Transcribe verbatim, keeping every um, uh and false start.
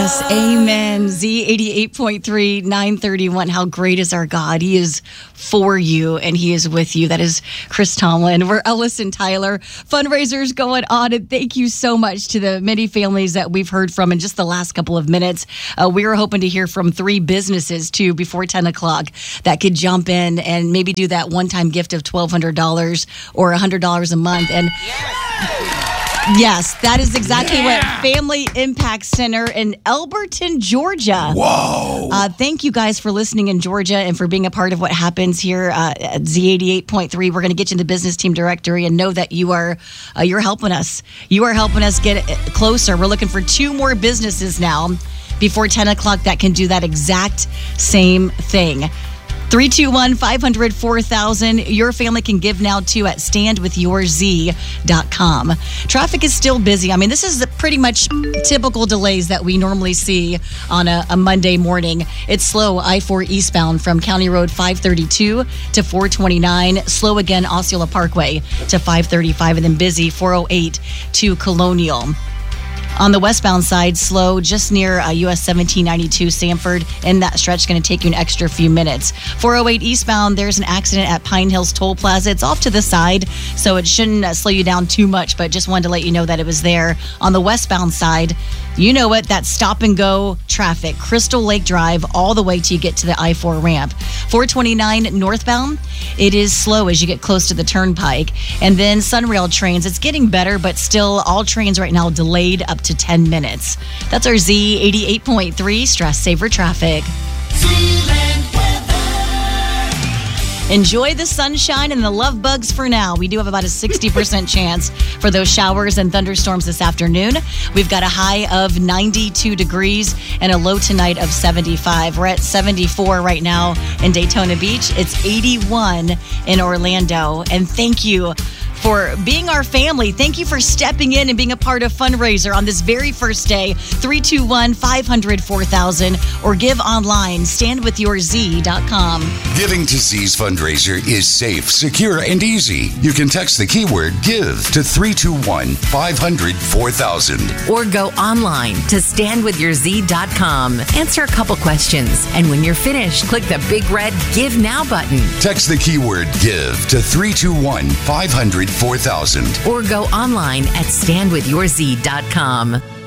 Yes, amen. Z eighty-eight point three, nine thirty-one. How great is our God? He is for you and he is with you. That is Chris Tomlin. We're Ellis and Tyler. Fundraisers going on. And thank you so much to the many families that we've heard from in just the last couple of minutes. Uh, we were hoping to hear from three businesses too before ten o'clock that could jump in and maybe do that one-time gift of twelve hundred dollars or one hundred dollars a month. And yes, that is exactly yeah. what Family Impact Center in Elberton, Georgia. Whoa. Uh, thank you guys for listening in Georgia and for being a part of what happens here uh, at Z eighty-eight point three. We're going to get you in the business team directory and know that you are uh, you're helping us. You are helping us get closer. We're looking for two more businesses now before ten o'clock that can do that exact same thing. three two one, five hundred, four thousand. Your family can give now, too, at stand with your z dot com. Traffic is still busy. I mean, this is pretty much typical delays that we normally see on a, a Monday morning. It's slow, I four eastbound from County Road five thirty-two to four twenty-nine. Slow again, Osceola Parkway to five thirty-five. And then busy, four oh eight to Colonial. On the westbound side, slow just near uh, U S seventeen ninety-two Sanford. And that stretch is going to take you an extra few minutes. four oh eight eastbound, there's an accident at Pine Hills Toll Plaza. It's off to the side, so it shouldn't uh, slow you down too much, but just wanted to let you know that it was there. On the westbound side, you know it, that stop and go traffic. Crystal Lake Drive all the way till you get to the I four ramp. four twenty-nine northbound, it is slow as you get close to the turnpike. And then Sunrail trains, it's getting better, but still all trains right now delayed up to ten minutes. That's our Z eighty-eight point three Stress Saver Traffic. Enjoy the sunshine and the love bugs for now. We do have about a sixty percent chance for those showers and thunderstorms this afternoon. We've got a high of ninety-two degrees and a low tonight of seventy-five. We're at seventy-four right now in Daytona Beach. It's eighty-one in Orlando. And thank you for being our family. Thank you for stepping in and being a part of Fundraiser on this very first day. three two one, five hundred, four thousand or give online, stand with your z dot com. Giving to Z's fundraiser is safe, secure, and easy. You can text the keyword GIVE to three two one, five hundred, four thousand. Or go online to stand with your z dot com. Answer a couple questions, and when you're finished, click the big red Give Now button. Text the keyword GIVE to three two one, five hundred, four thousand. Or go online at stand with your z dot com.